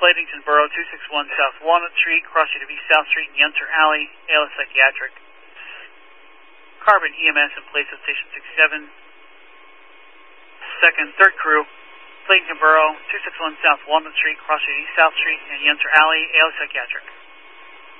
Bladington Borough, 261 South Walnut Street, cross street of East South Street and Yunter Alley, ALS Psychiatric. Carbon EMS in place of Station 67. Second, third crew, Bladington Borough, 261 South Walnut Street, cross street of East South Street and Yunter Alley, ALS Psychiatric.